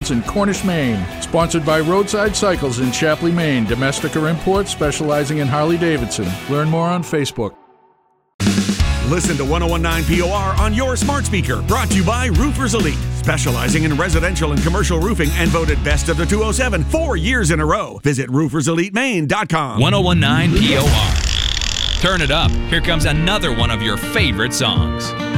Imports in Cornish, Maine. Sponsored by Roadside Cycles in Chapley, Maine. Domestic or import, specializing in Harley-Davidson. Learn more on Facebook. Listen to 1019 POR on your smart speaker. Brought to you by Roofers Elite, specializing in residential and commercial roofing and voted best of the 207 4 years in a row. Visit rooferselitemaine.com. 1019 POR. Turn it up. Here comes another one of your favorite songs.